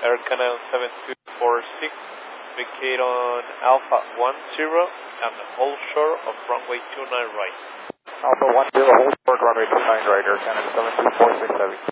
Air Canal 7246, vacate on Alpha 10 and hold short of runway 29 right. Alpha 10, hold short runway 29 right, Air Canal 7246 Heavy.